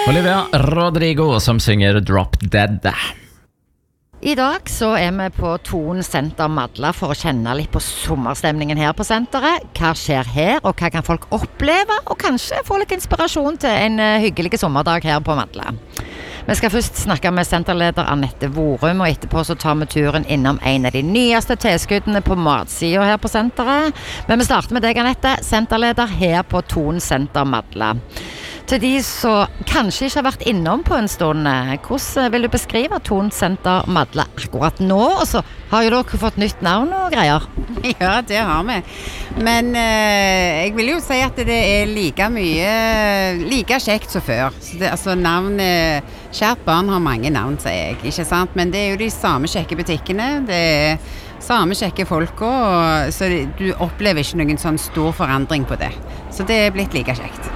Olivia Rodrigo som synger Drop Dead. I dag så vi på Thon Senter Madla for å kjenne litt på sommerstemningen her på senteret. Hva skjer her, og hva kan folk oppleve, og kanskje få litt inspirasjon til en hyggelig sommerdag her på Madla. Vi skal først snakke med senterleder Annette Vorum, og etterpå så tar vi turen innom en av de nyeste tilskuddene på matsiden her på senteret. Men vi starter med deg, Annette, senterleder her på Thon Senter Madla. Til de som kanskje ikke har vært innom på en stund, hvordan vil du beskrive Thon Senter Madla akkurat nå? Og så har jo dere fått nytt navn og greier. Ja, det har vi. Men jeg vil jo si at det like kjekt som før. Så det, altså navnet, kjært barn har mange navn, sier jeg, ikke sant? Men det er jo de samme kjekke butikkene, det er samme kjekke folk også, så du opplever ikke noen sånn stor forandring på det. Så det er blitt like kjekt.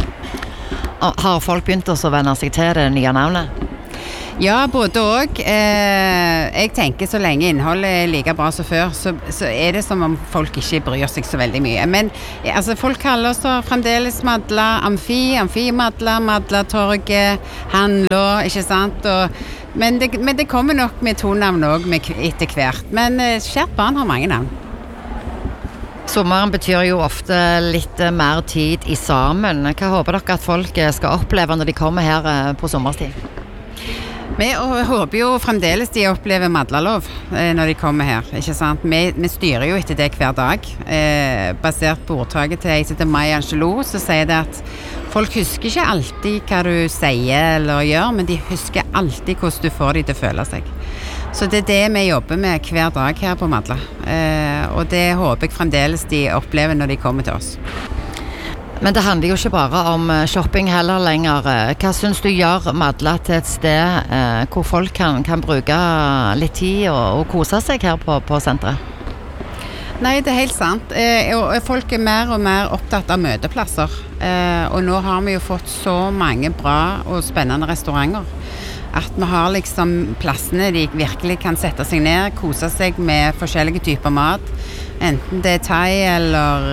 Har folk begynt å venne seg til det nye navnet? Ja, både og. Jeg tenker så lenge innholdet er like bra som før, så er det som om folk ikke bryr seg så veldig mye. Men altså, folk kaller oss fremdeles Madla, Amfi Madla, Madlatorget, Handla, ikke sant? Men det kommer nok med to navn også etter hvert. Men kjært barn har mange navn. Sommeren betyr jo ofte litt mer tid i sammen. Hva håper dere at folk skal oppleve når de kommer her på sommerstid? Vi håper jo fremdeles de opplever Madlalov når de kommer her, ikke sant? Vi styrer jo etter det hver dag. Basert på ordtaket til jeg heter Maya Angelou, så sier det at folk husker ikke alltid hva du sier eller gjør, men de husker alltid hvordan du får de til å føle seg. Så det er det vi jobber med hver dag her på Madla. Og det håper jeg fremdeles de opplever når de kommer til oss. Men det handler jo ikke bare om shopping heller lenger. Hva synes du gjør Madla til et sted hvor folk kan bruke litt tid og kose seg her på senteret? Nei, det er helt sant. Folk er mer og mer opptatt av møteplasser. Og nå har vi jo fått så mange bra og spennende restauranter. At vi har liksom plassene de virkelig kan sette seg ned, kose seg med forskjellige typer mat. Enten det er thai, eller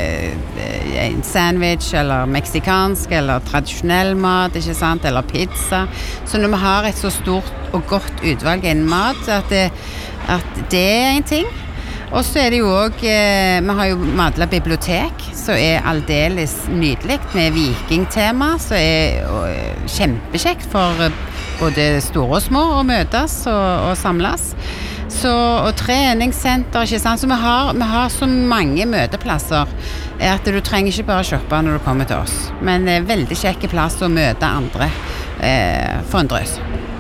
en sandwich, eller meksikansk, eller tradisjonell mat, ikke sant? Eller pizza. Så når vi har et så stort og godt utvalg innen mat, at det er en ting. Og så er det jo også, vi har jo Madla bibliotek, så er aldeles nydelig med vikingtema, så er kjempekjekt for både store og små å møtes og samles. Og treningssenter, ikke sant? Så vi har så mange møteplasser at du trenger ikke bare shoppe når du kommer til oss. Men det er veldig kjekke plass å møte andre for en drøs.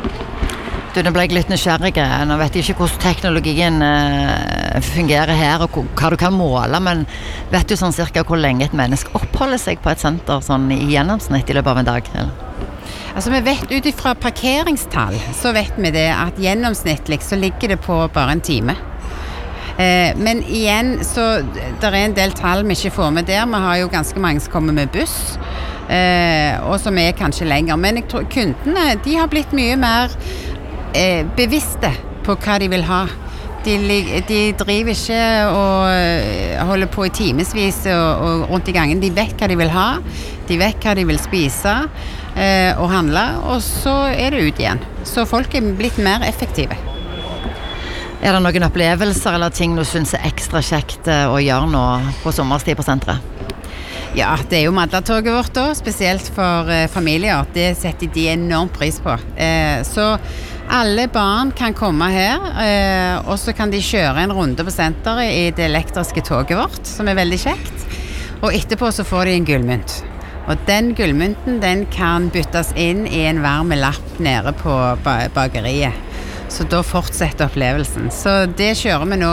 Nå ble jeg litt nysgjerrig. Nå vet jeg ikke hvordan teknologien fungerer her, og hva du kan måle, men vet du sånn cirka hvor lenge et menneske oppholder seg på et senter sånn i gjennomsnitt i løpet av en dag? Eller? Altså vi vet ut fra parkeringstall, så vet vi det at gjennomsnittlig så ligger det på bare en time. Men igjen, så det er en del tall vi ikke får med der. Vi har jo ganske mange som kommer med buss, og som er kanskje lenger. Men jeg tror kundene, de har blitt mye mer bevisste på hva de vil ha. De driver ikke og holder på i timesvis og rundt i gangen. De vet hva de vil ha, de vet hva de vil spise og handle, og så er det ut igjen. Så folk er blitt mer effektive. Er det noen opplevelser eller ting du synes er ekstra kjekt å gjøre nå på sommerstid på senteret? Ja, det er jo Madlatoget vårt da, spesielt for familier. Det setter de enormt pris på. Så alle barn kan komme her, og så kan de kjøre en runde på senteret i det elektriske toget vårt, som er veldig kjekt. Og etterpå så får de en gullmynt. Og den gullmynten, den kan byttes inn i en varme lapp nede på bakeriet. Så da fortsetter opplevelsen. Så det kjører vi nå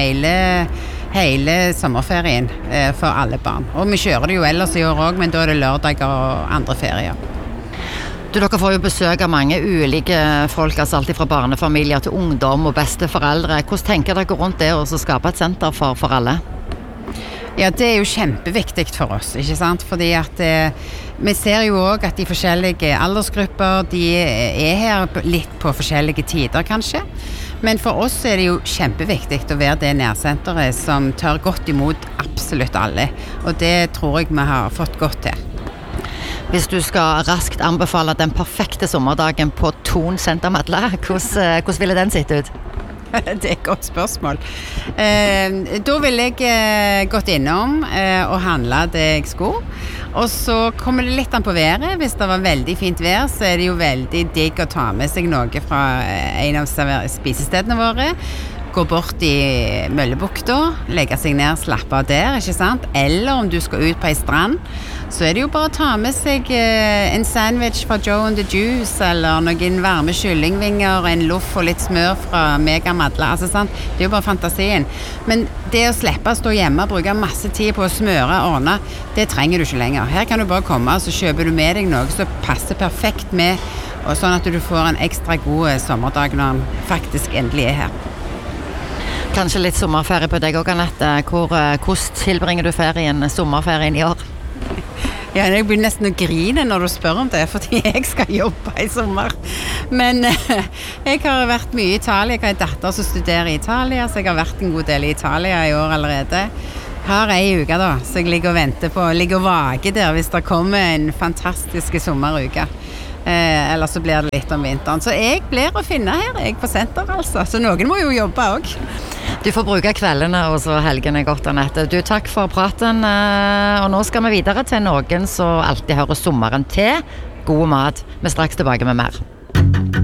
hele sommerferien for alle barn. Og vi kjører det jo ellers i år også, men da er det lørdager og andre ferier. Dere får jo besøk av mange ulike folk, altså alt fra barnefamilier til ungdom og besteforeldre. Hvordan tenker dere rundt det å skape et senter for alle? Ja, det er jo kjempeviktig for oss, ikke sant? Fordi at vi ser jo også at de forskjellige aldersgrupper, de er her litt på forskjellige tider kanskje. Men for oss er det jo kjempeviktig å være det nærsenteret som tar godt imot absolutt alle. Og det tror jeg vi har fått godt til. Hvis du skal raskt anbefale den perfekte sommerdagen på Thon Senter Madla, hvordan ville den sitt ut? Det et godt spørsmål. Da ville jeg gått innom og handlet det jeg skulle. Og så kommer det litt an på været. Hvis det var veldig fint vær, så det jo veldig digg å ta med seg noe fra en av spisestedene våre. Gå bort i Møllebukta, legge seg ned, slappe av der, ikke sant? Eller om du skal ut på en strand, så det jo bare å ta med seg en sandwich fra Joe and the Juice, eller noen varme kyllingvinger, en loff og litt smør fra Mega Madla, altså sant? Det jo bare fantasien. Men det å slippe å stå hjemme og bruke masse tid på å smøre og ordne, det trenger du ikke lenger. Her kan du bare komme, og så kjøper du med deg noe som passer perfekt med, og sånn at du får en ekstra god sommerdag når den faktisk endelig her. Kanskje litt sommerferie på deg også, Anette. Hvordan tilbringer du sommerferien i år? Ja, jeg begynner nesten å grine når du spør om det, fordi jeg skal jobbe i sommer. Men jeg har vært mye i Italia. Jeg har en datter som studerer i Italia, så jeg har vært en god del i Italia i år allerede. Har en uke da, så jeg ligger og venter på, ligger og vager der hvis det kommer en fantastisk sommeruke. Eller så blir det litt om vinteren. Så jeg blir å finne her, jeg på senter altså. Så noen må jo jobbe også. Du får bruke kveldene og så helgene godt, Anette. Du, takk for praten. Og nå skal vi videre til noen som alltid hører sommeren til. God mat. Vi er straks tilbake med mer.